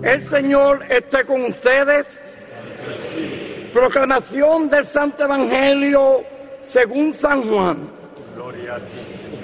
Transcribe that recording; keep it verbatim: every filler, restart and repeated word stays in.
El Señor esté con ustedes. Proclamación del Santo Evangelio según San Juan. Gloria a ti.